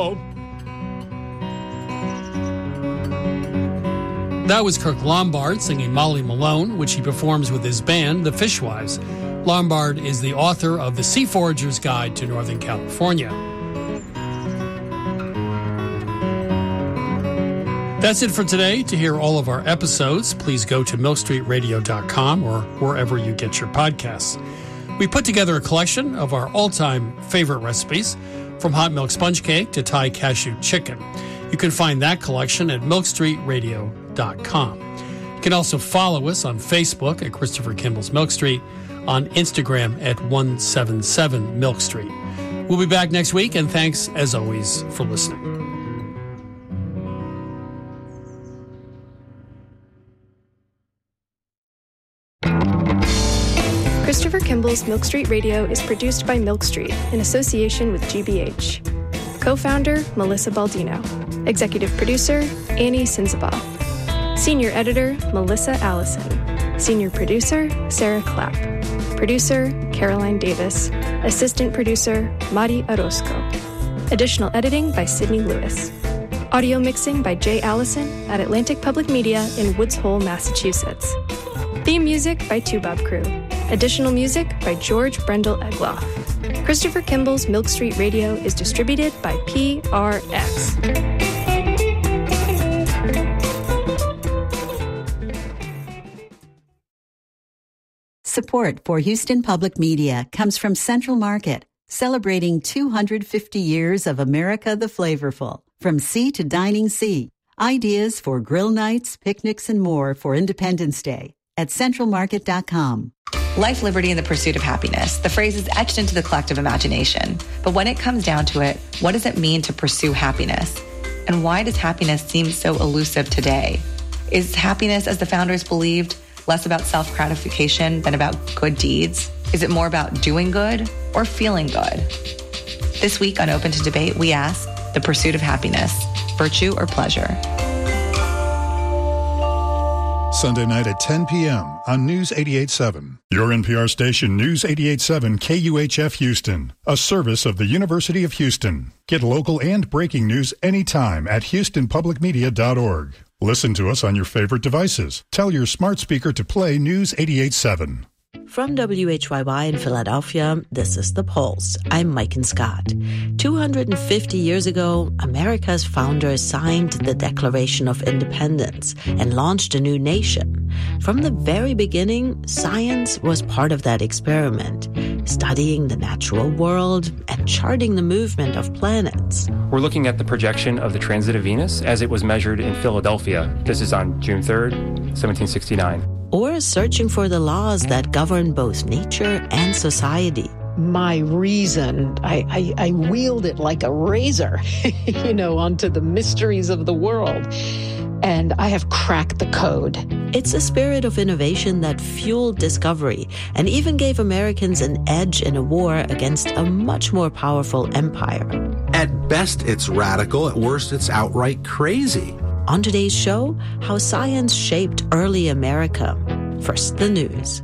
That was Kirk Lombard singing Molly Malone, which he performs with his band, the Fishwives. Lombard is the author of The Sea Forager's Guide to Northern California. That's it for today. To hear all of our episodes, please go to milkstreetradio.com or wherever you get your podcasts. We put together a collection of our all-time favorite recipes, from hot milk sponge cake to Thai cashew chicken. You can find that collection at milkstreetradio.com. You can also follow us on Facebook at Christopher Kimball's Milk Street, on Instagram at 177 Milk Street. We'll be back next week, and thanks, as always, for listening. Christopher Kimball's Milk Street Radio is produced by Milk Street in association with GBH. Co-founder, Melissa Baldino. Executive producer, Annie Sinzabal. Senior editor, Melissa Allison. Senior producer, Sarah Clapp. Producer, Caroline Davis. Assistant producer, Mari Orozco. Additional editing by Sydney Lewis. Audio mixing by Jay Allison at Atlantic Public Media in Woods Hole, Massachusetts. Theme music by Toubab Crew. Additional music by George Brendel Egloff. Christopher Kimball's Milk Street Radio is distributed by PRX. Support for Houston Public Media comes from Central Market, celebrating 250 years of America the Flavorful. From sea to dining sea, ideas for grill nights, picnics, and more for Independence Day at centralmarket.com. Life, liberty, and the pursuit of happiness. The phrase is etched into the collective imagination. But when it comes down to it, what does it mean to pursue happiness? And why does happiness seem so elusive today? Is happiness, as the founders believed, less about self-gratification than about good deeds? Is it more about doing good or feeling good? This week on Open to Debate, we ask the pursuit of happiness, virtue or pleasure? Sunday night at 10 p.m. on News 88.7. Your NPR station, News 88.7 KUHF Houston, a service of the University of Houston. Get local and breaking news anytime at houstonpublicmedia.org. Listen to us on your favorite devices. Tell your smart speaker to play News 88.7. From WHYY in Philadelphia, this is The Pulse. I'm Maiken Scott. 250 years ago, America's founders signed the Declaration of Independence and launched a new nation. From the very beginning, science was part of that experiment, studying the natural world and charting the movement of planets. We're looking at the projection of the transit of Venus as it was measured in Philadelphia. This is on June 3rd, 1769. Or searching for the laws that govern both nature and society. My reason, I wield it like a razor, onto the mysteries of the world. And I have cracked the code. It's a spirit of innovation that fueled discovery and even gave Americans an edge in a war against a much more powerful empire. At best, it's radical. At worst, it's outright crazy. On today's show, how science shaped early America. First, the news.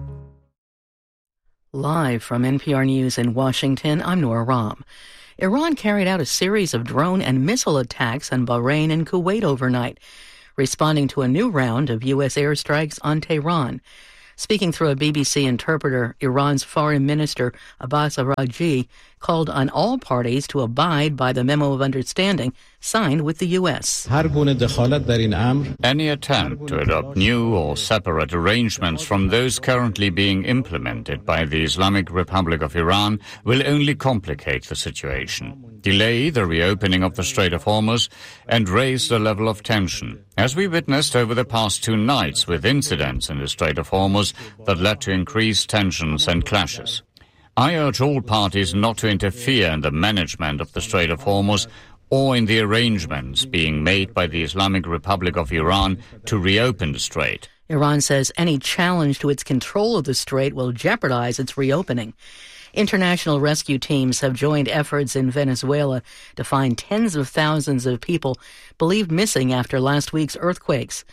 Live from NPR News in Washington, I'm Nora Rahm. Iran carried out a series of drone and missile attacks on Bahrain and Kuwait overnight, responding to a new round of U.S. airstrikes on Tehran. Speaking through a BBC interpreter, Iran's Foreign Minister Abbas Araghchi called on all parties to abide by the Memo of Understanding signed with the U.S. Any attempt to adopt new or separate arrangements from those currently being implemented by the Islamic Republic of Iran will only complicate the situation, delay the reopening of the Strait of Hormuz, and raise the level of tension, as we witnessed over the past 2 nights with incidents in the Strait of Hormuz that led to increased tensions and clashes. I urge all parties not to interfere in the management of the Strait of Hormuz or in the arrangements being made by the Islamic Republic of Iran to reopen the strait. Iran says any challenge to its control of the strait will jeopardize its reopening. International rescue teams have joined efforts in Venezuela to find tens of thousands of people believed missing after last week's earthquakes.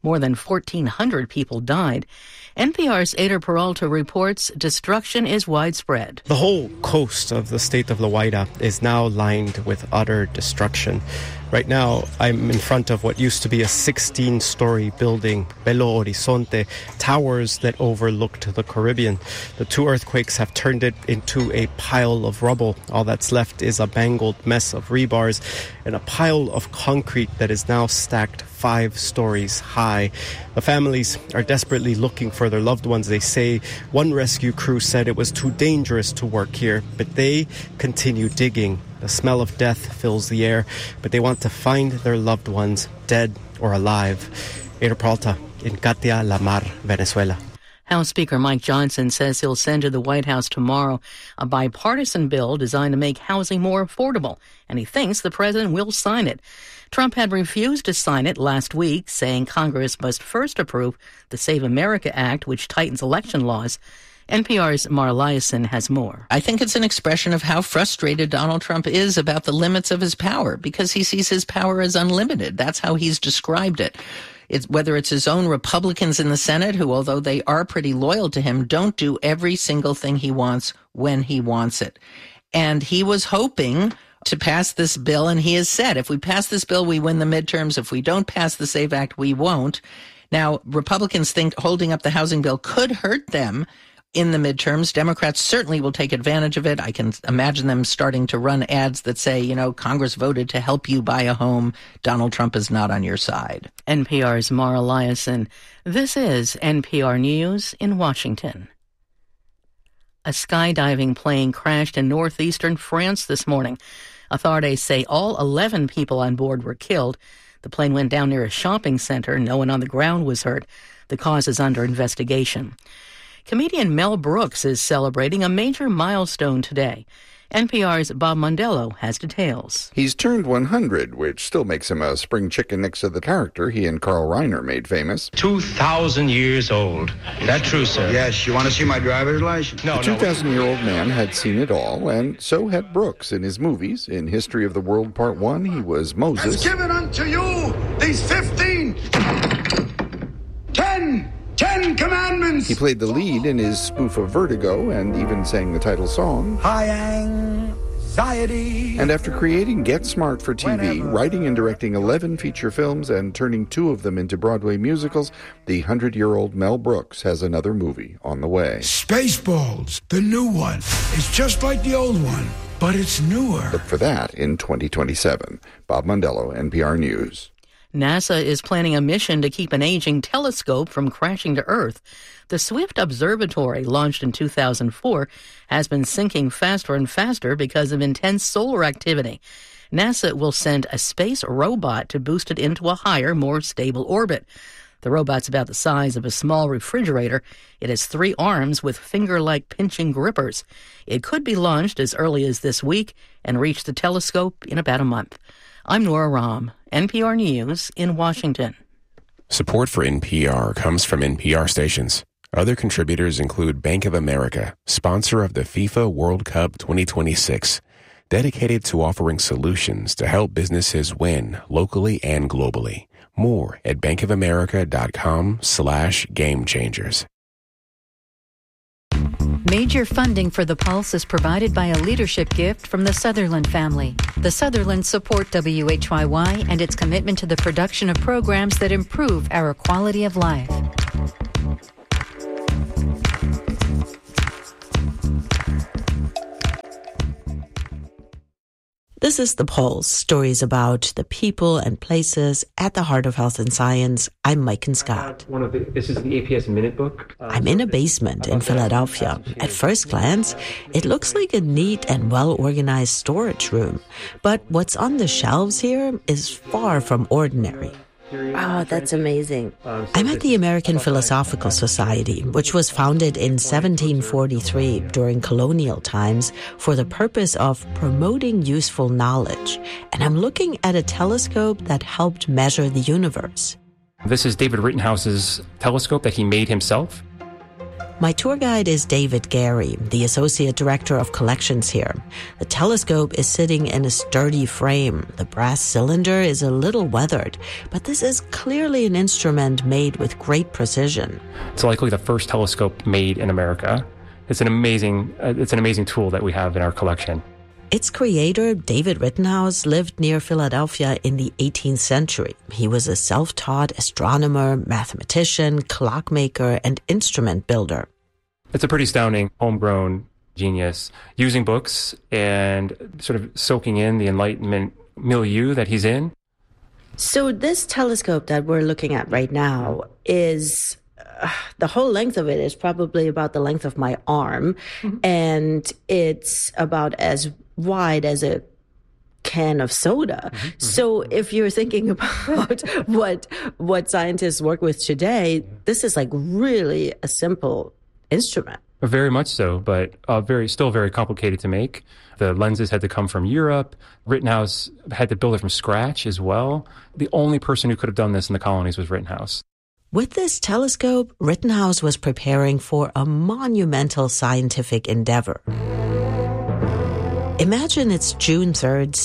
More than 1,400 people died. NPR's Eder Peralta reports destruction is widespread. The whole coast of the state of La Guaira is now lined with utter destruction. Right now, I'm in front of what used to be a 16-story building, Belo Horizonte, towers that overlooked the Caribbean. The two earthquakes have turned it into a pile of rubble. All that's left is a mangled mess of rebars and a pile of concrete that is now stacked 5 stories high. The families are desperately looking for their loved ones. They say one rescue crew said it was too dangerous to work here, but they continue digging. The smell of death fills the air, but they want to find their loved ones, dead or alive. Eder Peralta in Catia, La Mar, Venezuela. House Speaker Mike Johnson says he'll send to the White House tomorrow a bipartisan bill designed to make housing more affordable, and he thinks the president will sign it. Trump had refused to sign it last week, saying Congress must first approve the Save America Act, which tightens election laws. NPR's Mara Liasson has more. I think it's an expression of how frustrated Donald Trump is about the limits of his power, because he sees his power as unlimited. That's how he's described it. Whether it's his own Republicans in the Senate, who, although they are pretty loyal to him, don't do every single thing he wants when he wants it. And he was hoping to pass this bill, and he has said, if we pass this bill, we win the midterms. If we don't pass the SAVE Act, we won't. Now, Republicans think holding up the housing bill could hurt them in the midterms. Democrats certainly will take advantage of it. I can imagine them starting to run ads that say, Congress voted to help you buy a home. Donald Trump is not on your side. NPR's Mara Liasson. This is NPR News in Washington. A skydiving plane crashed in northeastern France this morning. Authorities say all 11 people on board were killed. The plane went down near a shopping center. No one on the ground was hurt. The cause is under investigation. Comedian Mel Brooks is celebrating a major milestone today. NPR's Bob Mondello has details. He's turned 100, which still makes him a spring chicken next to the character he and Carl Reiner made famous. 2,000 years old. Is that true, sir? Yes. You want to see my driver's license? No, the 2,000-year-old man had seen it all, and so had Brooks in his movies. In History of the World Part 1, he was Moses. I've given unto you these 10 commandments. He played the lead in his spoof of Vertigo and even sang the title song. High anxiety. And after creating Get Smart for TV, writing and directing 11 feature films and turning 2 of them into Broadway musicals, the 100-year-old Mel Brooks has another movie on the way. Spaceballs, the new one. It's just like the old one, but it's newer. Look for that in 2027. Bob Mondello, NPR News. NASA is planning a mission to keep an aging telescope from crashing to Earth. The Swift Observatory, launched in 2004, has been sinking faster and faster because of intense solar activity. NASA will send a space robot to boost it into a higher, more stable orbit. The robot's about the size of a small refrigerator. It has 3 arms with finger-like pinching grippers. It could be launched as early as this week and reach the telescope in about a month. I'm Nora Rahm, NPR News in Washington. Support for NPR comes from NPR stations. Other contributors include Bank of America, sponsor of the FIFA World Cup 2026, dedicated to offering solutions to help businesses win locally and globally. More at bankofamerica.com/gamechangers. Major funding for The Pulse is provided by a leadership gift from the Sutherland family. The Sutherlands support WHYY and its commitment to the production of programs that improve our quality of life. This is The Pulse, stories about the people and places at the heart of health and science. I'm Mike Scott. This is the APS Minute Book. I'm in a basement in Philadelphia. At first glance, it looks like a neat and well-organized storage room. But what's on the shelves here is far from ordinary. Oh, that's amazing. I'm at the American Philosophical Society, which was founded in 1743 during colonial times for the purpose of promoting useful knowledge. And I'm looking at a telescope that helped measure the universe. This is David Rittenhouse's telescope that he made himself. My tour guide is David Gary, the Associate Director of Collections here. The telescope is sitting in a sturdy frame. The brass cylinder is a little weathered, but this is clearly an instrument made with great precision. It's likely the first telescope made in America. It's an amazing tool that we have in our collection. Its creator, David Rittenhouse, lived near Philadelphia in the 18th century. He was a self-taught astronomer, mathematician, clockmaker, and instrument builder. It's a pretty astounding homegrown genius, using books and sort of soaking in the Enlightenment milieu that he's in. So this telescope that we're looking at right now is... the whole length of it is probably about the length of my arm, and it's about as wide as a can of soda. So if you're thinking about what scientists work with today, this is like really a simple instrument. Very much so, but still very complicated to make. The lenses had to come from Europe. Rittenhouse had to build it from scratch as well. The only person who could have done this in the colonies was Rittenhouse. With this telescope, Rittenhouse was preparing for a monumental scientific endeavor. Imagine it's June 3rd,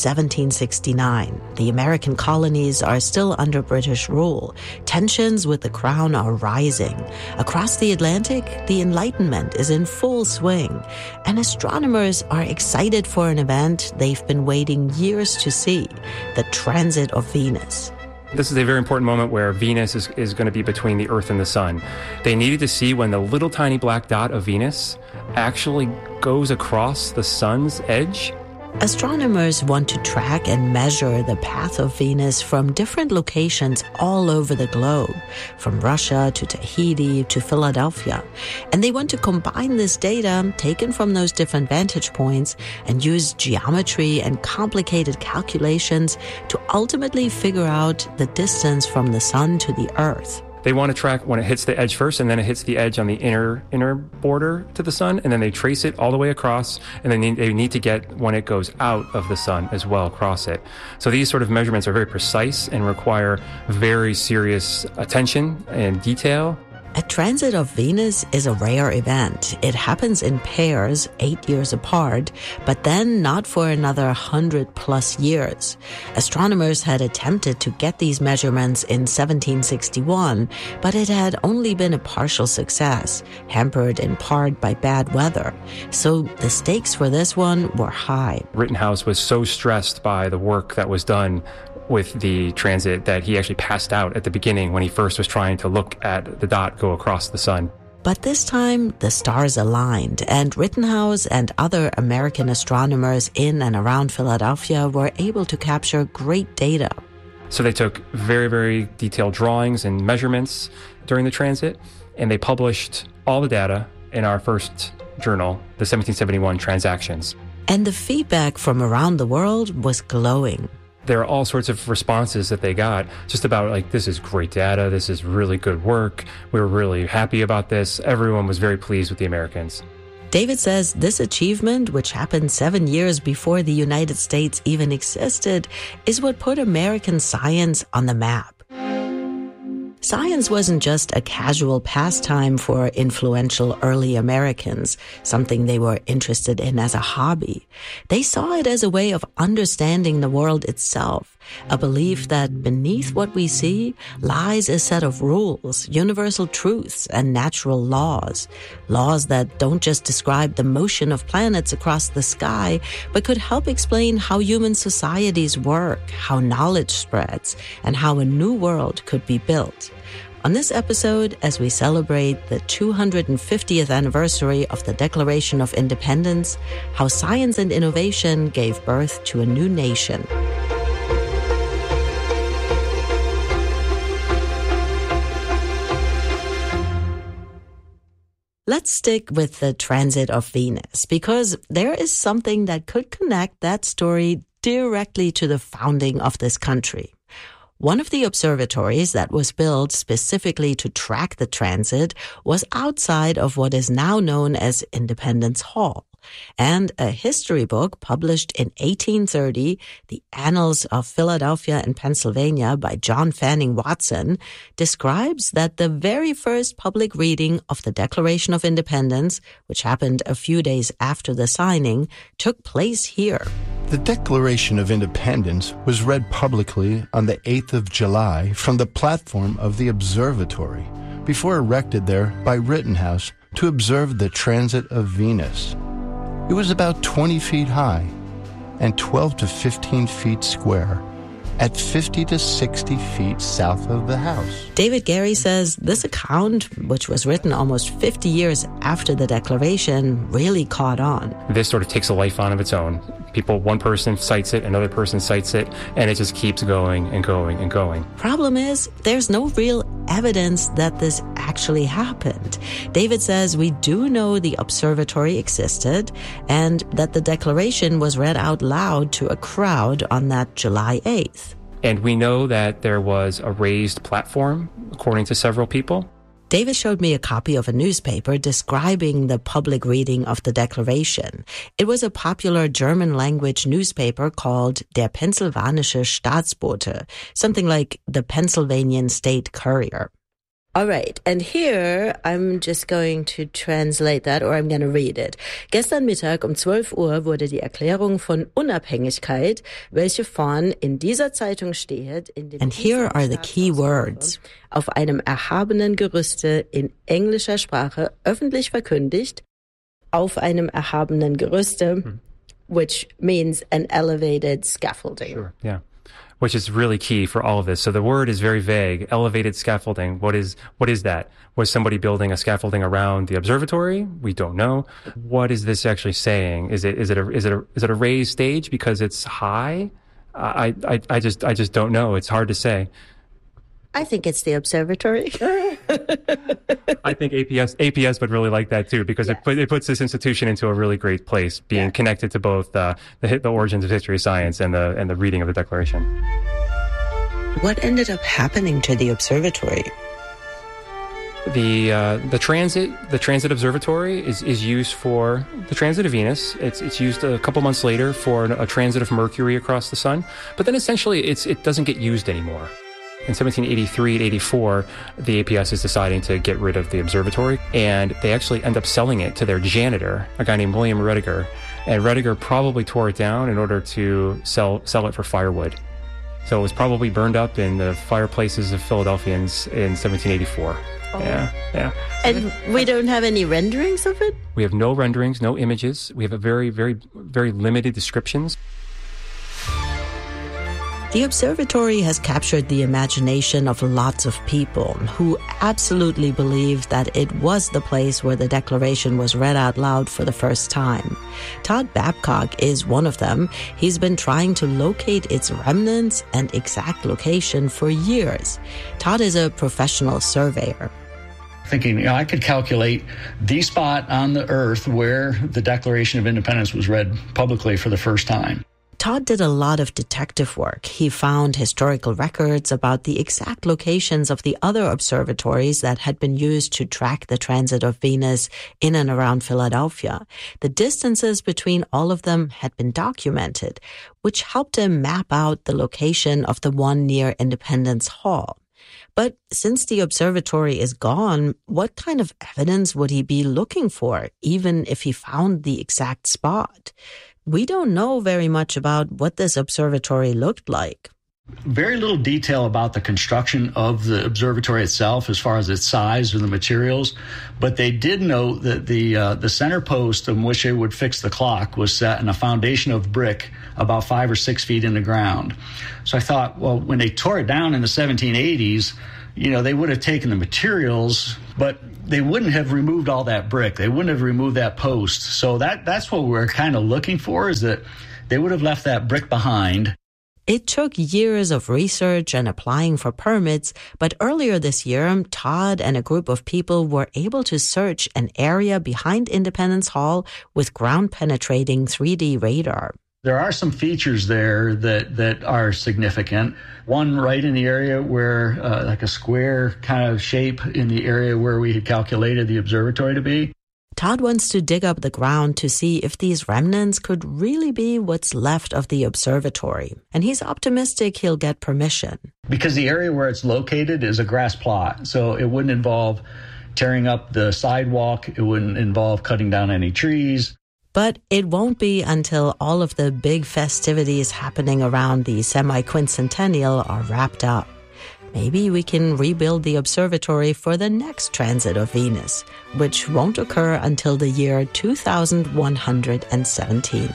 1769. The American colonies are still under British rule. Tensions with the crown are rising. Across the Atlantic, the Enlightenment is in full swing, and astronomers are excited for an event they've been waiting years to see, the transit of Venus. This is a very important moment where Venus is going to be between the Earth and the Sun. They needed to see when the little tiny black dot of Venus actually goes across the Sun's edge. Astronomers want to track and measure the path of Venus from different locations all over the globe, from Russia to Tahiti to Philadelphia. And they want to combine this data taken from those different vantage points and use geometry and complicated calculations to ultimately figure out the distance from the Sun to the Earth. They want to track when it hits the edge first, and then it hits the edge on the inner border to the Sun, and then they trace it all the way across, and then they need to get when it goes out of the Sun as well across it. So these sort of measurements are very precise and require very serious attention and detail. A transit of Venus is a rare event. It happens in pairs, 8 years apart, but then not for another 100+ years. Astronomers had attempted to get these measurements in 1761, but it had only been a partial success, hampered in part by bad weather. So the stakes for this one were high. Rittenhouse was so stressed by the work that was done with the transit that he actually passed out at the beginning when he first was trying to look at the dot go across the Sun. But this time, the stars aligned, and Rittenhouse and other American astronomers in and around Philadelphia were able to capture great data. So they took very, very detailed drawings and measurements during the transit, and they published all the data in our first journal, the 1771 Transactions. And the feedback from around the world was glowing. There are all sorts of responses that they got just about like, this is great data, this is really good work, we're really happy about this. Everyone was very pleased with the Americans. David says this achievement, which happened 7 years before the United States even existed, is what put American science on the map. Science wasn't just a casual pastime for influential early Americans, something they were interested in as a hobby. They saw it as a way of understanding the world itself, a belief that beneath what we see lies a set of rules, universal truths, and natural laws. Laws that don't just describe the motion of planets across the sky, but could help explain how human societies work, how knowledge spreads, and how a new world could be built. On this episode, as we celebrate the 250th anniversary of the Declaration of Independence, how science and innovation gave birth to a new nation. Let's stick with the transit of Venus, because there is something that could connect that story directly to the founding of this country. One of the observatories that was built specifically to track the transit was outside of what is now known as Independence Hall. and a history book published in 1830, The Annals of Philadelphia and Pennsylvania by John Fanning Watson, describes that the very first public reading of the Declaration of Independence, which happened a few days after the signing, took place here. The Declaration of Independence was read publicly on the 8th of July from the platform of the observatory, before erected there by Rittenhouse to observe the transit of Venus. It was about 20 feet high and 12 to 15 feet square, at 50 to 60 feet south of the house. David Gary says this account, which was written almost 50 years after the Declaration, really caught on. This sort of takes a life on of its own. One person cites it, another person cites it, and it just keeps going and going and going. Problem is, there's no real evidence that this actually happened. David says we do know the observatory existed and that the Declaration was read out loud to a crowd on that July 8th. And we know that there was a raised platform, according to several people. David showed me a copy of a newspaper describing the public reading of the Declaration. It was a popular German-language newspaper called Der Pennsylvanische Staatsbote, something like the Pennsylvanian State Courier. All right, and here I'm just going to translate that, or I'm going to read it. Gestern Mittag 12 Uhr wurde die Erklärung von Unabhängigkeit, welche vorn in dieser Zeitung steht, in dem and here are the key words. Auf einem erhabenen Gerüste in englischer Sprache öffentlich verkündigt. Auf einem erhabenen Gerüste, which means an elevated scaffolding. Sure, yeah. Which is really key for all of this. So the word is very vague. Elevated scaffolding. What is that? Was somebody building a scaffolding around the observatory? We don't know. What is this actually saying? Is it a raised stage because it's high? I just don't know. It's hard to say. I think it's the observatory. I think APS would really like that too, because it puts this institution into a really great place, being connected to both the origins of history of science and the reading of the Declaration. What ended up happening to the observatory? The transit observatory is used for the transit of Venus. It's used a couple months later for a transit of Mercury across the sun, but then essentially it doesn't get used anymore. In 1783 and 84, the APS is deciding to get rid of the observatory, and they actually end up selling it to their janitor, a guy named William Rediger. And Rediger probably tore it down in order to sell it for firewood. So it was probably burned up in the fireplaces of Philadelphians in 1784. Oh. Yeah. And we don't have any renderings of it? We have no renderings, no images. We have a very, very, very limited descriptions. The observatory has captured the imagination of lots of people who absolutely believe that it was the place where the Declaration was read out loud for the first time. Todd Babcock is one of them. He's been trying to locate its remnants and exact location for years. Todd is a professional surveyor. Thinking, I could calculate the spot on the earth where the Declaration of Independence was read publicly for the first time. Todd did a lot of detective work. He found historical records about the exact locations of the other observatories that had been used to track the transit of Venus in and around Philadelphia. The distances between all of them had been documented, which helped him map out the location of the one near Independence Hall. But since the observatory is gone, what kind of evidence would he be looking for, even if he found the exact spot? We don't know very much about what this observatory looked like. Very little detail about the construction of the observatory itself as far as its size or the materials, but they did note that the center post on which they would fix the clock was set in a foundation of brick about 5 or 6 feet in the ground. So I thought, well, when they tore it down in the 1780s, they would have taken the materials, but they wouldn't have removed all that brick. They wouldn't have removed that post. So that's what we're kind of looking for, is that they would have left that brick behind. It took years of research and applying for permits, but earlier this year, Todd and a group of people were able to search an area behind Independence Hall with ground-penetrating 3D radar. There are some features there that are significant. One right in the area where, like a square kind of shape in the area where we had calculated the observatory to be. Todd wants to dig up the ground to see if these remnants could really be what's left of the observatory. And he's optimistic he'll get permission. Because the area where it's located is a grass plot, so it wouldn't involve tearing up the sidewalk. It wouldn't involve cutting down any trees. But it won't be until all of the big festivities happening around the semi-quincentennial are wrapped up. Maybe we can rebuild the observatory for the next transit of Venus, which won't occur until the year 2117.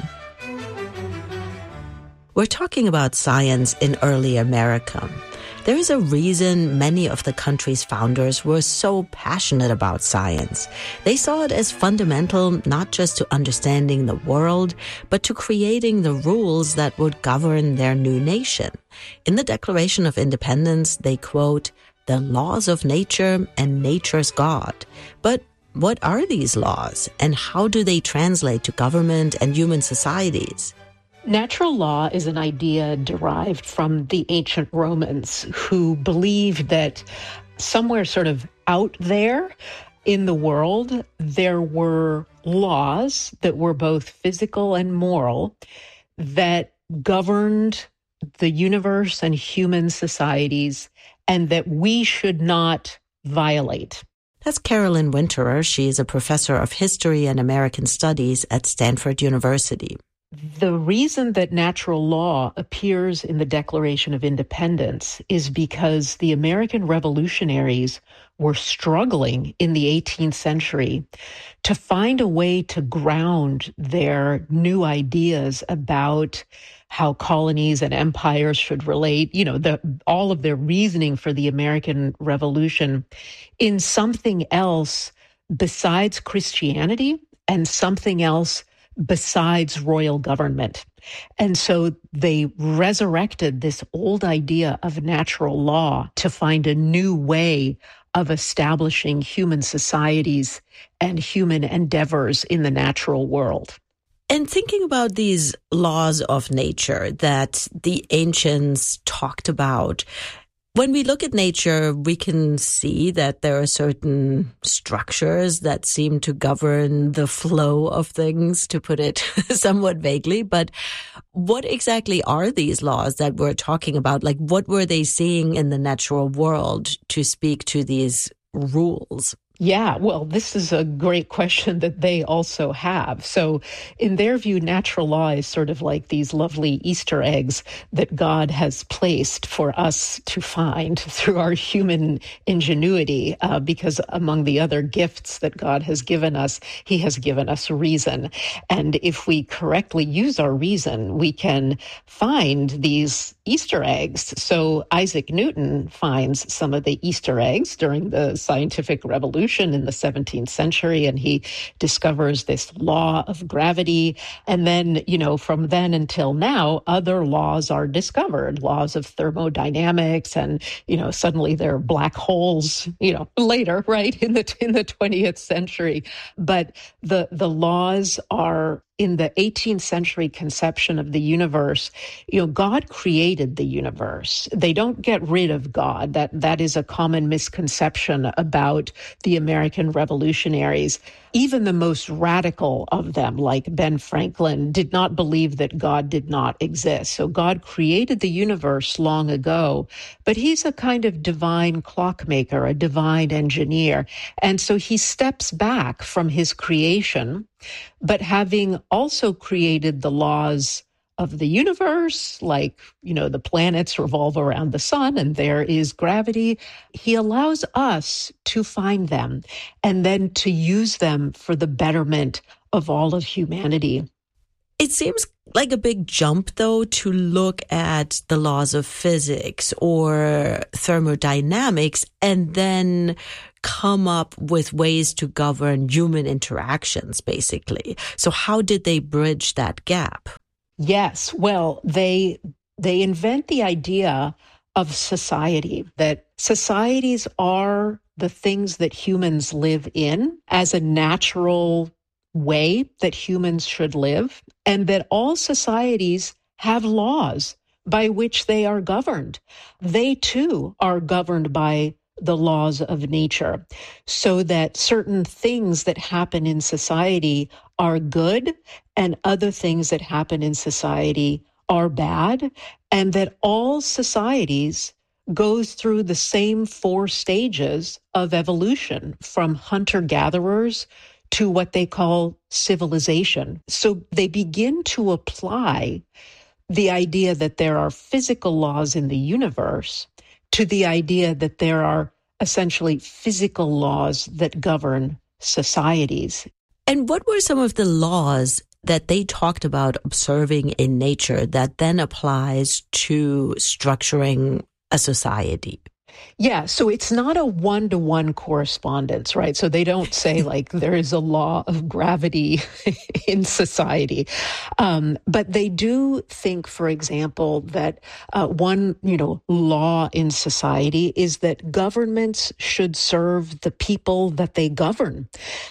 We're talking about science in early America. There is a reason many of the country's founders were so passionate about science. They saw it as fundamental not just to understanding the world, but to creating the rules that would govern their new nation. In the Declaration of Independence, they quote, "the laws of nature and nature's God." But what are these laws, and how do they translate to government and human societies? Natural law is an idea derived from the ancient Romans, who believed that somewhere sort of out there in the world, there were laws that were both physical and moral that governed the universe and human societies, and that we should not violate. That's Carolyn Winterer. She is a professor of history and American studies at Stanford University. The reason that natural law appears in the Declaration of Independence is because the American revolutionaries were struggling in the 18th century to find a way to ground their new ideas about how colonies and empires should relate, all of their reasoning for the American Revolution in something else besides Christianity and something else besides royal government. And so they resurrected this old idea of natural law to find a new way of establishing human societies and human endeavors in the natural world. And thinking about these laws of nature that the ancients talked about, when we look at nature, we can see that there are certain structures that seem to govern the flow of things, to put it somewhat vaguely. But what exactly are these laws that we're talking about? Like, what were they seeing in the natural world to speak to these rules? Yeah, well, this is a great question that they also have. So in their view, natural law is sort of like these lovely Easter eggs that God has placed for us to find through our human ingenuity, because among the other gifts that God has given us, he has given us reason. And if we correctly use our reason, we can find these Easter eggs. So Isaac Newton finds some of the Easter eggs during the scientific revolution in the 17th century, and he discovers this law of gravity. And then, from then until now, other laws are discovered, laws of thermodynamics, and, suddenly there are black holes, later, right, in the 20th century. But the laws are in the 18th century conception of the universe. God created the universe. They don't get rid of God. That is a common misconception about the American revolutionaries. Even the most radical of them, like Ben Franklin, did not believe that God did not exist. So God created the universe long ago, but he's a kind of divine clockmaker, a divine engineer. And so he steps back from his creation, but having also created the laws of the universe, like, the planets revolve around the sun and there is gravity, he allows us to find them and then to use them for the betterment of all of humanity. It seems like a big jump, though, to look at the laws of physics or thermodynamics and then come up with ways to govern human interactions, basically. So how did they bridge that gap? Yes, well, they invent the idea of society, that societies are the things that humans live in as a natural way that humans should live, and that all societies have laws by which they are governed. They too are governed by the laws of nature, so that certain things that happen in society are good and other things that happen in society are bad, and that all societies goes through the same 4 stages of evolution, from hunter-gatherers to what they call civilization. So they begin to apply the idea that there are physical laws in the universe to the idea that there are essentially physical laws that govern societies. And what were some of the laws that they talked about observing in nature that then applies to structuring a society? Yeah, so it's not a one-to-one correspondence, right? So they don't say like there is a law of gravity in society. But they do think, for example, that one, law in society is that governments should serve the people that they govern.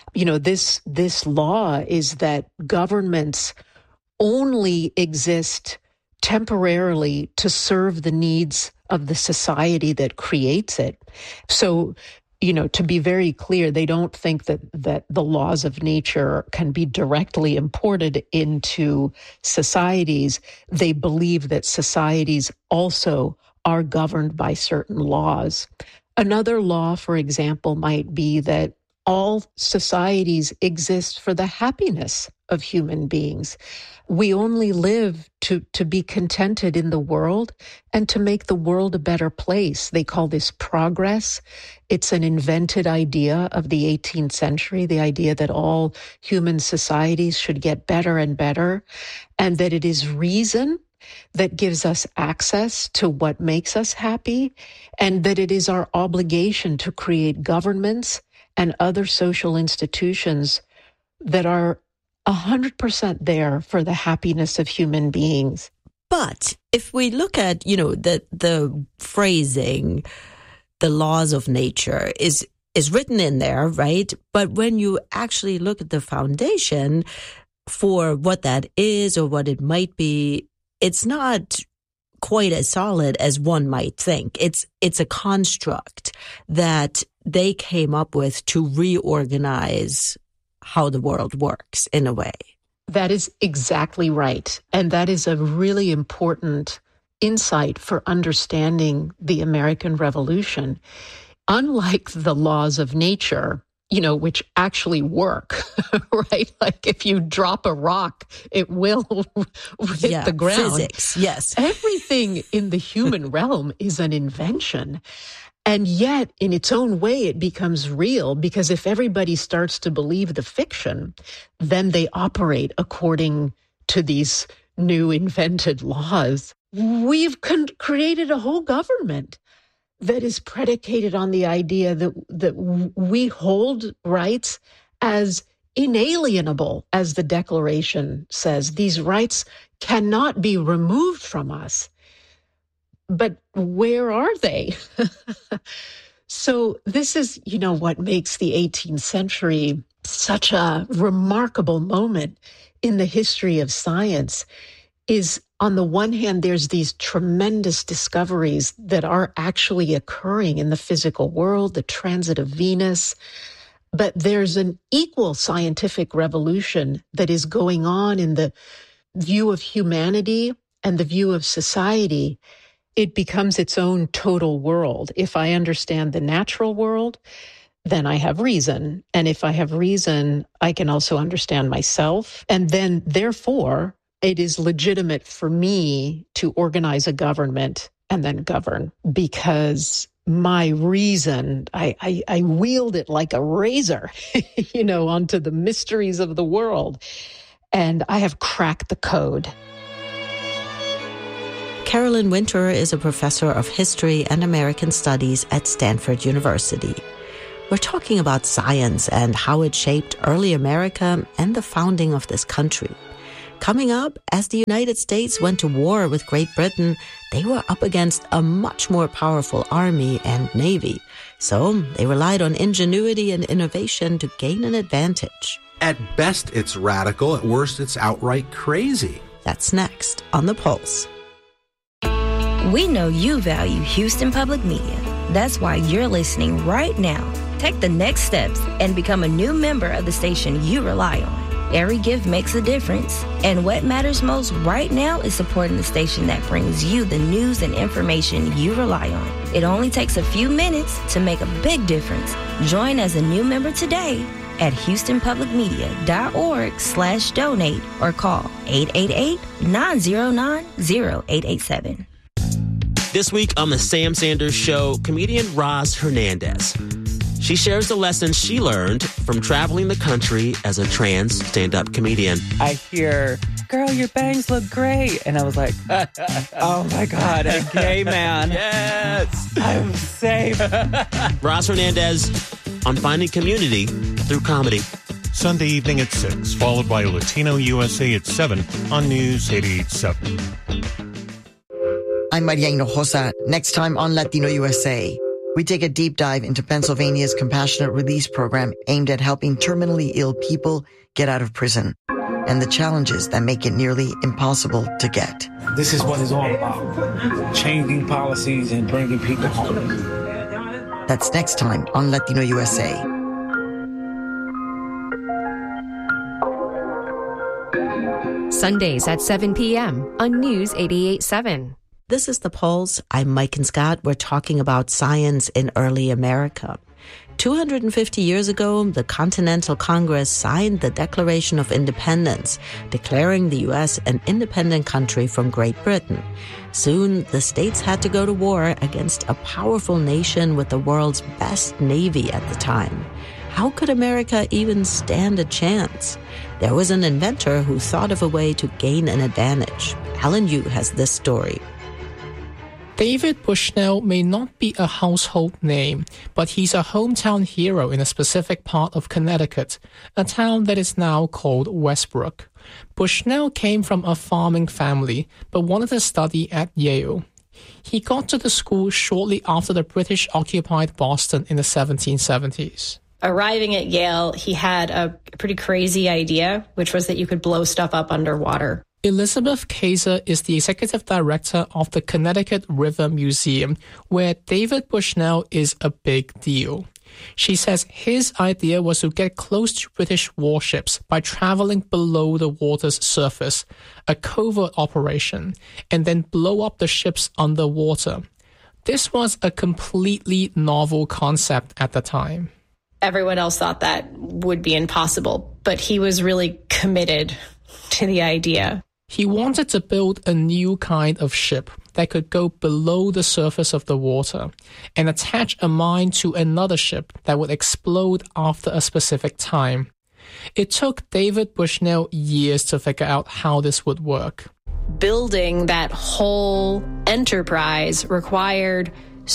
This law is that governments only exist temporarily to serve the needs of the society that creates it. So, to be very clear, they don't think that the laws of nature can be directly imported into societies. They believe that societies also are governed by certain laws. Another law, for example, might be that all societies exist for the happiness of human beings. We only live to be contented in the world and to make the world a better place. They call this progress. It's an invented idea of the 18th century, the idea that all human societies should get better and better, and that it is reason that gives us access to what makes us happy, and that it is our obligation to create governments and other social institutions that are 100% there for the happiness of human beings. But if we look at, the phrasing, the laws of nature is written in there, right? But when you actually look at the foundation for what that is or what it might be, it's not quite as solid as one might think. It's a construct that they came up with to reorganize how the world works in a way. That is exactly right. And that is a really important insight for understanding the American Revolution. Unlike the laws of nature, which actually work, right? Like if you drop a rock, it will hit the ground. Physics, yes. Everything in the human realm is an invention. And yet, in its own way, it becomes real, because if everybody starts to believe the fiction, then they operate according to these new invented laws. We've created a whole government that is predicated on the idea that we hold rights as inalienable, as the Declaration says. These rights cannot be removed from us. But where are they? So this is, what makes the 18th century such a remarkable moment in the history of science is, on the one hand, there's these tremendous discoveries that are actually occurring in the physical world, the transit of Venus, but there's an equal scientific revolution that is going on in the view of humanity and the view of society. It becomes its own total world. If I understand the natural world, then I have reason. And if I have reason, I can also understand myself. And then, therefore, it is legitimate for me to organize a government and then govern, because my reason, I wield it like a razor, onto the mysteries of the world. And I have cracked the code. Carolyn Winter is a professor of history and American studies at Stanford University. We're talking about science and how it shaped early America and the founding of this country. Coming up, as the United States went to war with Great Britain, they were up against a much more powerful army and navy. So they relied on ingenuity and innovation to gain an advantage. At best, it's radical. At worst, it's outright crazy. That's next on The Pulse. We know you value Houston Public Media. That's why you're listening right now. Take the next steps and become a new member of the station you rely on. Every gift makes a difference, and what matters most right now is supporting the station that brings you the news and information you rely on. It only takes a few minutes to make a big difference. Join as a new member today at HoustonPublicMedia.org/donate or call 888-909-0887. This week on The Sam Sanders Show, comedian Roz Hernandez. She shares the lessons she learned from traveling the country as a trans stand-up comedian. I hear, girl, your bangs look great. And I was like, oh my God, a gay man. Yes. I'm safe. Roz Hernandez on finding community through comedy. Sunday evening at 6, followed by Latino USA at 7 on News 88.7. I'm Maria Hinojosa. Next time on Latino USA, we take a deep dive into Pennsylvania's compassionate release program aimed at helping terminally ill people get out of prison and the challenges that make it nearly impossible to get. This is what it's all about, changing policies and bringing people home. That's next time on Latino USA. Sundays at 7 p.m. on News 88.7. This is The Pulse. I'm Mike and Scott. We're talking about science in early America. 250 years ago, the Continental Congress signed the Declaration of Independence, declaring the U.S. an independent country from Great Britain. Soon, the states had to go to war against a powerful nation with the world's best navy at the time. How could America even stand a chance? There was an inventor who thought of a way to gain an advantage. Alan Yu has this story. David Bushnell may not be a household name, but he's a hometown hero in a specific part of Connecticut, a town that is now called Westbrook. Bushnell came from a farming family, but wanted to study at Yale. He got to the school shortly after the British occupied Boston in the 1770s. Arriving at Yale, he had a pretty crazy idea, which was that you could blow stuff up underwater. Elizabeth Kaiser is the executive director of the Connecticut River Museum, where David Bushnell is a big deal. She says his idea was to get close to British warships by traveling below the water's surface, a covert operation, and then blow up the ships underwater. This was a completely novel concept at the time. Everyone else thought that would be impossible, but he was really committed to the idea. He wanted to build a new kind of ship that could go below the surface of the water and attach a mine to another ship that would explode after a specific time. It took David Bushnell years to figure out how this would work. Building that whole enterprise required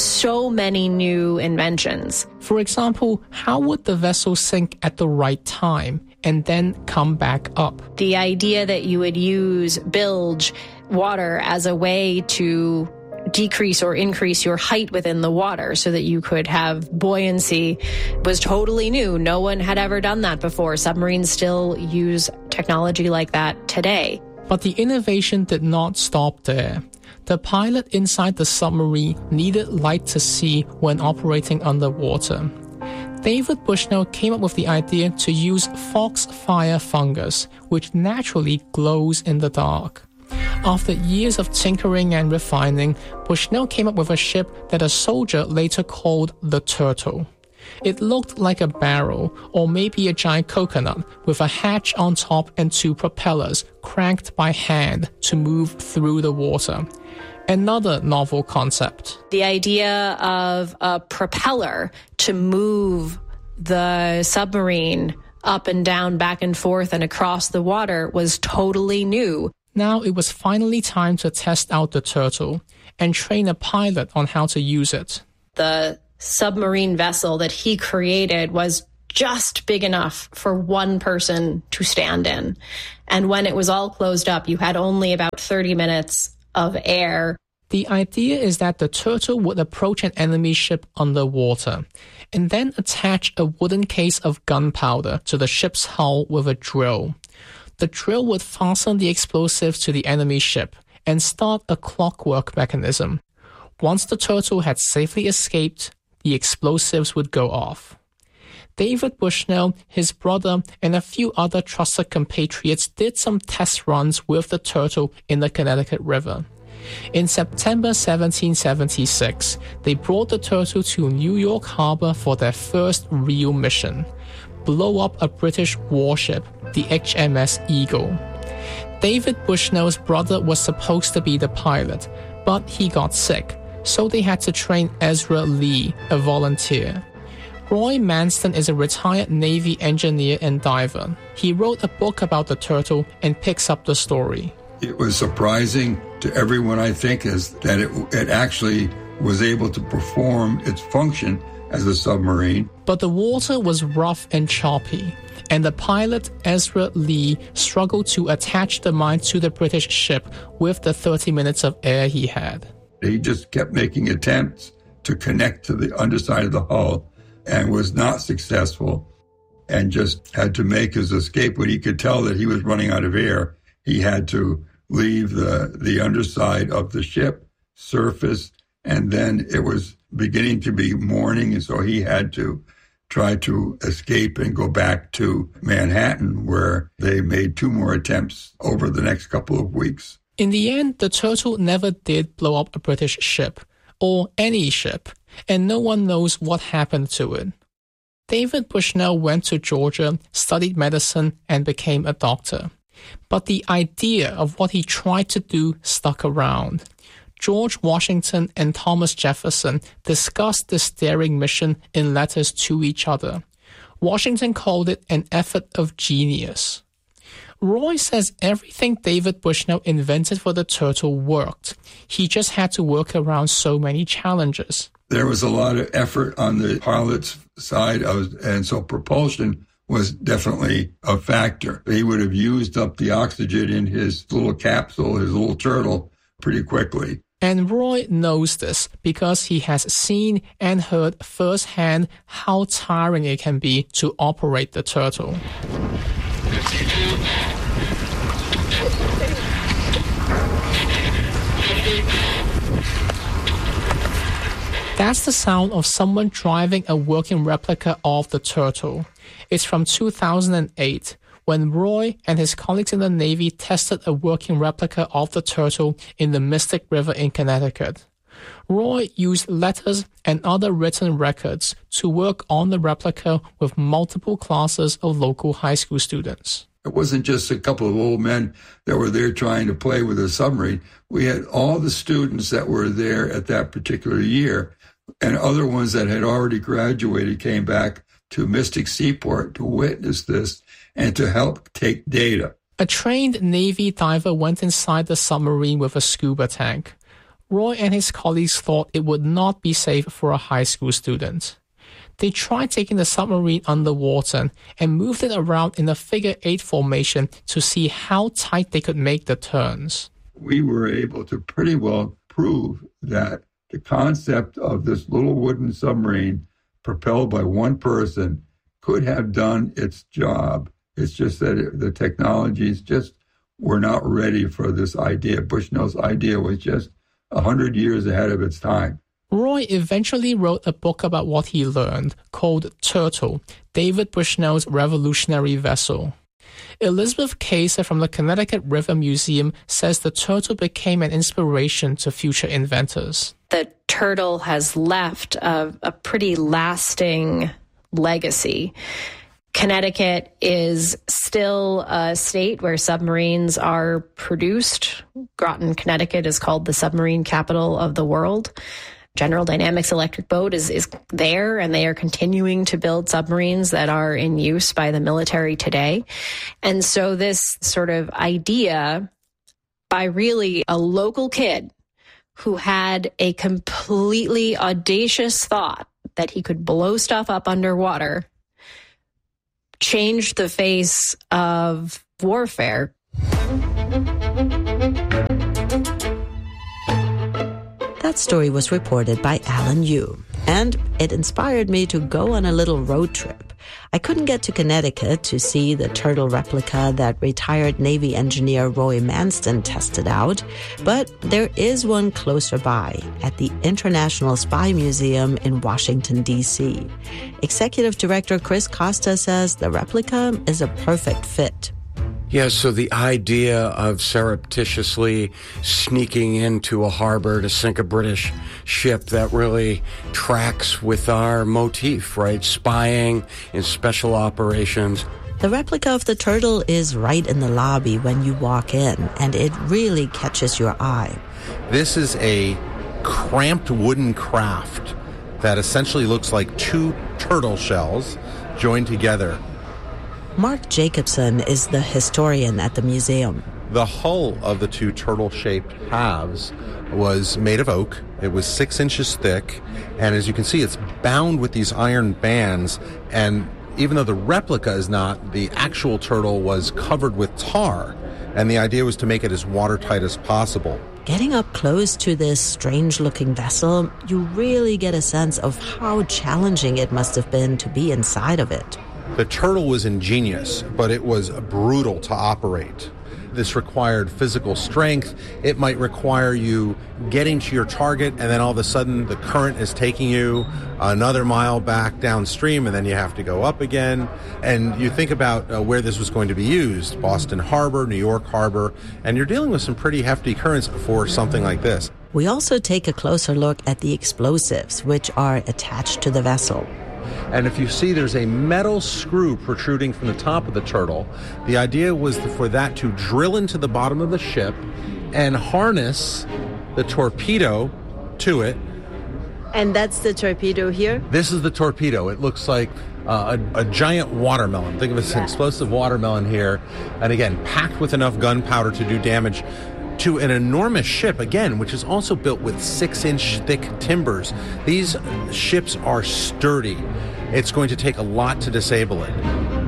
so many new inventions. For example, how would the vessel sink at the right time and then come back up? The idea that you would use bilge water as a way to decrease or increase your height within the water so that you could have buoyancy was totally new. No one had ever done that before. Submarines still use technology like that today. But the innovation did not stop there. The pilot inside the submarine needed light to see when operating underwater. David Bushnell came up with the idea to use foxfire fungus, which naturally glows in the dark. After years of tinkering and refining, Bushnell came up with a ship that a soldier later called the Turtle. It looked like a barrel, or maybe a giant coconut, with a hatch on top and two propellers cranked by hand to move through the water. Another novel concept. The idea of a propeller to move the submarine up and down, back and forth, and across the water was totally new. Now it was finally time to test out the Turtle and train a pilot on how to use it. The submarine vessel that he created was just big enough for one person to stand in. And when it was all closed up, you had only about 30 minutes of air. The idea is that the Turtle would approach an enemy ship underwater and then attach a wooden case of gunpowder to the ship's hull with a drill. The drill would fasten the explosives to the enemy ship and start a clockwork mechanism. Once the turtle had safely escaped, the explosives would go off. David Bushnell, his brother, and a few other trusted compatriots did some test runs with the turtle in the Connecticut River. In September 1776, they brought the turtle to New York Harbor for their first real mission: blow up a British warship, the HMS Eagle. David Bushnell's brother was supposed to be the pilot, but he got sick, so they had to train Ezra Lee, a volunteer. Roy Manston is a retired Navy engineer and diver. He wrote a book about the turtle and picks up the story. It was surprising to everyone, I think, is that it actually was able to perform its function as a submarine. But the water was rough and choppy, and the pilot, Ezra Lee, struggled to attach the mine to the British ship with the 30 minutes of air he had. He just kept making attempts to connect to the underside of the hull and was not successful, and just had to make his escape. When he could tell that he was running out of air, he had to leave the underside of the ship, surface, and then it was beginning to be morning, and so he had to try to escape and go back to Manhattan, where they made 2 more attempts over the next couple of weeks. In the end, the turtle never did blow up a British ship, or any ship, and no one knows what happened to it. David Bushnell went to Georgia, studied medicine, and became a doctor. But the idea of what he tried to do stuck around. George Washington and Thomas Jefferson discussed this daring mission in letters to each other. Washington called it an effort of genius. Roy says everything David Bushnell invented for the turtle worked. He just had to work around so many challenges. There was a lot of effort on the pilot's side, and so propulsion was definitely a factor. He would have used up the oxygen in his little capsule, his little turtle, pretty quickly. And Roy knows this because he has seen and heard firsthand how tiring it can be to operate the turtle. That's the sound of someone driving a working replica of the turtle. It's from 2008, when Roy and his colleagues in the Navy tested a working replica of the turtle in the Mystic River in Connecticut. Roy used letters and other written records to work on the replica with multiple classes of local high school students. It wasn't just a couple of old men that were there trying to play with a submarine. We had all the students that were there at that particular year, and other ones that had already graduated came back to Mystic Seaport to witness this and to help take data. A trained Navy diver went inside the submarine with a scuba tank. Roy and his colleagues thought it would not be safe for a high school student. They tried taking the submarine underwater and moved it around in a figure-8 formation to see how tight they could make the turns. We were able to pretty well prove that the concept of this little wooden submarine propelled by one person could have done its job. It's just that the technologies just were not ready for this idea. Bushnell's idea was just 100 years ahead of its time. Roy eventually wrote a book about what he learned called Turtle, David Bushnell's Revolutionary Vessel. Elizabeth Kaiser from the Connecticut River Museum says the turtle became an inspiration to future inventors. The turtle has left a pretty lasting legacy. Connecticut is still a state where submarines are produced. Groton, Connecticut is called the submarine capital of the world. General Dynamics Electric Boat is there, and they are continuing to build submarines that are in use by the military today. And so this sort of idea by really a local kid who had a completely audacious thought that he could blow stuff up underwater changed the face of warfare. That story was reported by Alan Yu, and it inspired me to go on a little road trip. I couldn't get to Connecticut to see the turtle replica that retired Navy engineer Roy Manston tested out, but there is one closer by at the International Spy Museum in Washington, D.C. Executive Director Chris Costa says the replica is a perfect fit. Yeah, so the idea of surreptitiously sneaking into a harbor to sink a British ship, that really tracks with our motif, right? Spying in special operations. The replica of the turtle is right in the lobby when you walk in, and it really catches your eye. This is a cramped wooden craft that essentially looks like two turtle shells joined together. Mark Jacobson is the historian at the museum. The hull of the two turtle-shaped halves was made of oak. It was 6 inches thick, and as you can see, it's bound with these iron bands, and even though the replica is not, the actual turtle was covered with tar, and the idea was to make it as watertight as possible. Getting up close to this strange-looking vessel, you really get a sense of how challenging it must have been to be inside of it. The turtle was ingenious, but it was brutal to operate. This required physical strength. It might require you getting to your target, and then all of a sudden the current is taking you another mile back downstream, and then you have to go up again. And you think about where this was going to be used, Boston Harbor, New York Harbor, and you're dealing with some pretty hefty currents for something like this. We also take a closer look at the explosives, which are attached to the vessel. And if you see, there's a metal screw protruding from the top of the turtle. The idea was for that to drill into the bottom of the ship and harness the torpedo to it. And that's the torpedo here? This is the torpedo. It looks like a giant watermelon. Think of it as an explosive watermelon here. And again, packed with enough gunpowder to do damage to an enormous ship, again, which is also built with 6-inch thick timbers. These ships are sturdy. It's going to take a lot to disable it.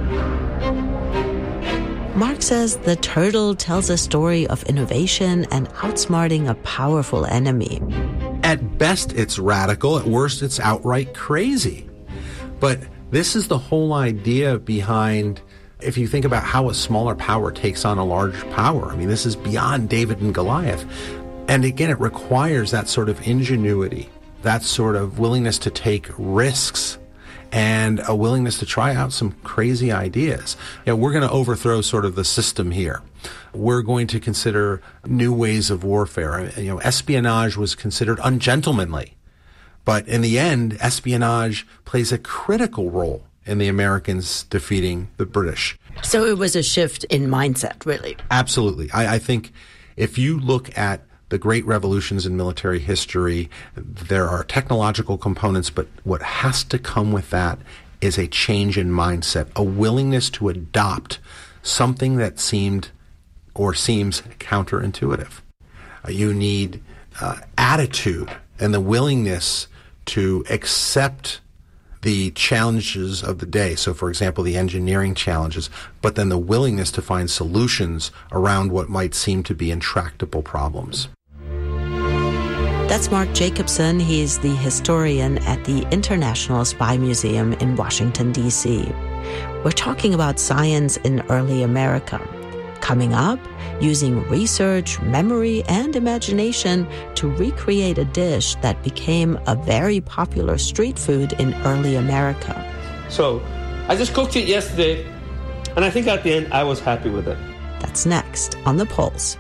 Mark says the turtle tells a story of innovation and outsmarting a powerful enemy. At best, it's radical. At worst, it's outright crazy. But this is the whole idea behind, if you think about how a smaller power takes on a large power. I mean, this is beyond David and Goliath. And again, it requires that sort of ingenuity, that sort of willingness to take risks, and a willingness to try out some crazy ideas. You know, we're going to overthrow sort of the system here. We're going to consider new ways of warfare. You know, espionage was considered ungentlemanly. But in the end, espionage plays a critical role in the Americans defeating the British. So it was a shift in mindset, really. Absolutely. I think if you look at the great revolutions in military history, there are technological components, but what has to come with that is a change in mindset, a willingness to adopt something that seems counterintuitive. You need attitude and the willingness to accept the challenges of the day. So, for example, the engineering challenges, but then the willingness to find solutions around what might seem to be intractable problems. That's Mark Jacobson. He's the historian at the International Spy Museum in Washington, D.C. We're talking about science in early America. Coming up, using research, memory, and imagination to recreate a dish that became a very popular street food in early America. So I just cooked it yesterday, and I think at the end I was happy with it. That's next on The Pulse.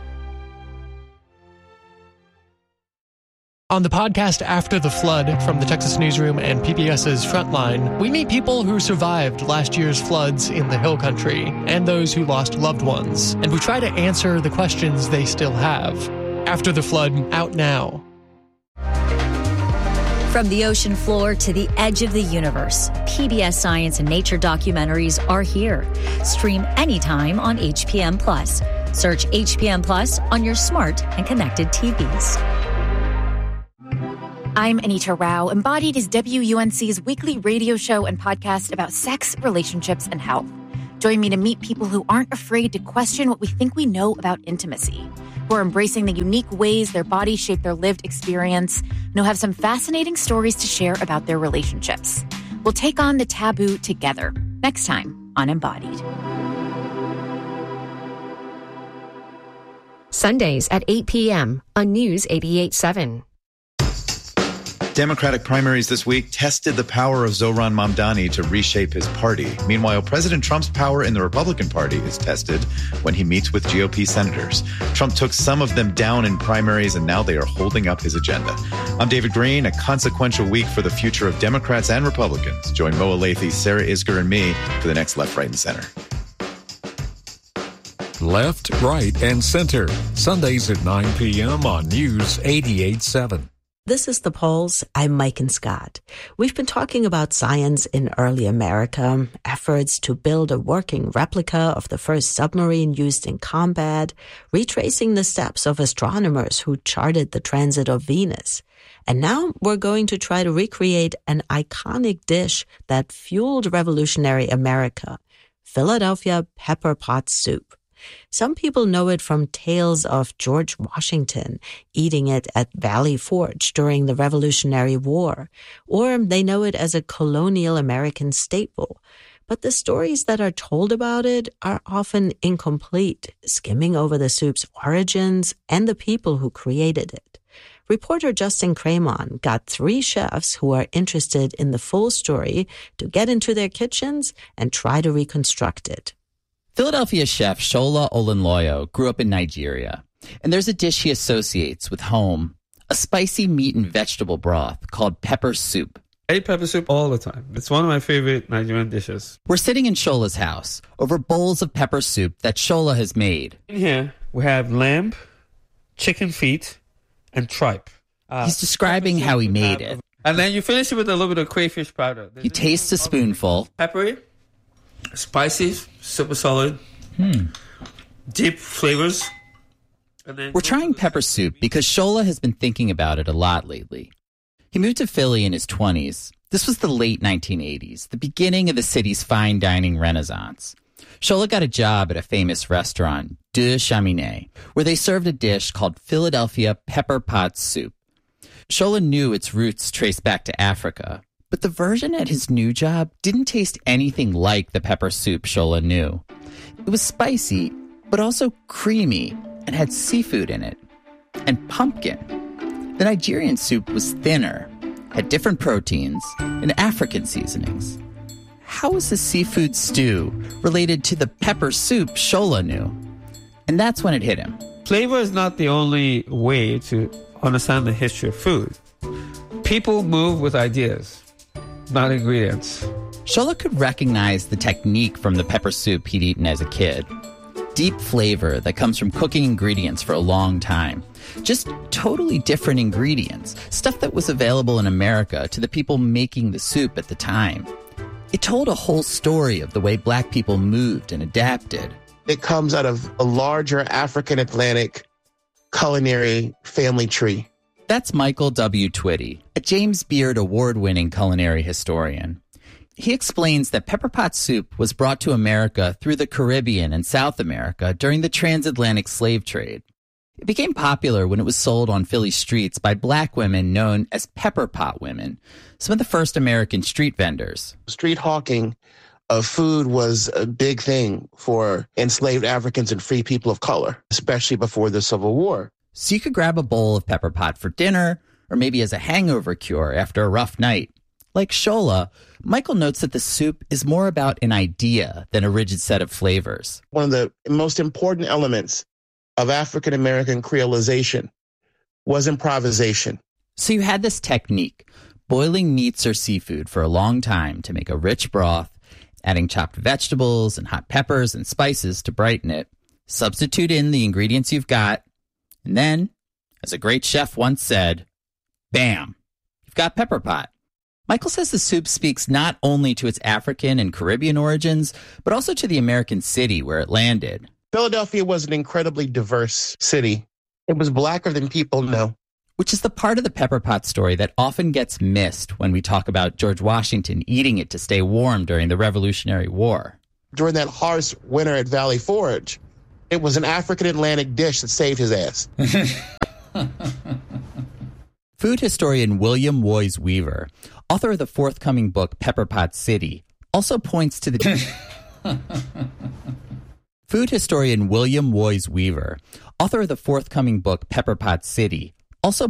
On the podcast After the Flood from the Texas Newsroom and PBS's Frontline, we meet people who survived last year's floods in the Hill Country and those who lost loved ones. And we try to answer the questions they still have. After the Flood, out now. From the ocean floor to the edge of the universe, PBS Science and Nature documentaries are here. Stream anytime on HPM+. Search HPM+ on your smart and connected TVs. I'm Anita Rao, embodied as WUNC's weekly radio show and podcast about sex, relationships, and health. Join me to meet people who aren't afraid to question what we think we know about intimacy, who are embracing the unique ways their bodies shape their lived experience, and who have some fascinating stories to share about their relationships. We'll take on the taboo together next time on Embodied. Sundays at 8 p.m. on News 88.7. Democratic primaries this week tested the power of Zohran Mamdani to reshape his party. Meanwhile, President Trump's power in the Republican Party is tested when he meets with GOP senators. Trump took some of them down in primaries, and now they are holding up his agenda. I'm David Green. A consequential week for the future of Democrats and Republicans. Join Moa Lathy, Sarah Isgur, and me for the next Left, Right, and Center. Left, Right, and Center. Sundays at 9 p.m. on News 88.7. This is The Pulse. I'm Mike Scott. We've been talking about science in early America, efforts to build a working replica of the first submarine used in combat, retracing the steps of astronomers who charted the transit of Venus. And now we're going to try to recreate an iconic dish that fueled revolutionary America, Philadelphia pepper pot soup. Some people know it from tales of George Washington eating it at Valley Forge during the Revolutionary War, or they know it as a colonial American staple. But the stories that are told about it are often incomplete, skimming over the soup's origins and the people who created it. Reporter Justin Cremon got 3 chefs who are interested in the full story to get into their kitchens and try to reconstruct it. Philadelphia chef Shola Olenloyo grew up in Nigeria, and there's a dish he associates with home, a spicy meat and vegetable broth called pepper soup. I eat pepper soup all the time. It's one of my favorite Nigerian dishes. We're sitting in Shola's house over bowls of pepper soup that Shola has made. In here, we have lamb, chicken feet, and tripe. He's describing how he made it. And then you finish it with a little bit of crayfish powder. He tastes a spoonful. Peppery, spicy, super solid, deep flavors. And then we're trying pepper soup because Shola has been thinking about it a lot lately. He moved to Philly in his 20s. This was the late 1980s, the beginning of the city's fine dining renaissance. Shola got a job at a famous restaurant, Deux Cheminées, where they served a dish called Philadelphia pepper pot soup. Shola knew its roots traced back to Africa, but the version at his new job didn't taste anything like the pepper soup Shola knew. It was spicy, but also creamy and had seafood in it. And pumpkin. The Nigerian soup was thinner, had different proteins, and African seasonings. How was the seafood stew related to the pepper soup Shola knew? And that's when it hit him. Flavor is not the only way to understand the history of food. People move with ideas, not ingredients. Shola could recognize the technique from the pepper soup he'd eaten as a kid. Deep flavor that comes from cooking ingredients for a long time. Just totally different ingredients, stuff that was available in America to the people making the soup at the time. It told a whole story of the way Black people moved and adapted. It comes out of a larger African Atlantic culinary family tree. That's Michael W. Twitty, a James Beard award-winning culinary historian. He explains that pepper pot soup was brought to America through the Caribbean and South America during the transatlantic slave trade. It became popular when it was sold on Philly streets by Black women known as pepper pot women, some of the first American street vendors. Street hawking of food was a big thing for enslaved Africans and free people of color, especially before the Civil War. So you could grab a bowl of pepper pot for dinner, or maybe as a hangover cure after a rough night. Like Shola, Michael notes that the soup is more about an idea than a rigid set of flavors. One of the most important elements of African American creolization was improvisation. So you had this technique, boiling meats or seafood for a long time to make a rich broth, adding chopped vegetables and hot peppers and spices to brighten it. Substitute in the ingredients you've got, and then, as a great chef once said, bam, you've got pepper pot. Michael says the soup speaks not only to its African and Caribbean origins, but also to the American city where it landed. Philadelphia was an incredibly diverse city. It was Blacker than people know. Which is the part of the pepper pot story that often gets missed when we talk about George Washington eating it to stay warm during the Revolutionary War. During that harsh winter at Valley Forge, it was an African Atlantic dish that saved his ass. Food historian William Woys Weaver, author of the forthcoming book Pepperpot City, also points to the... Food historian William Woys Weaver, author of the forthcoming book Pepperpot City, also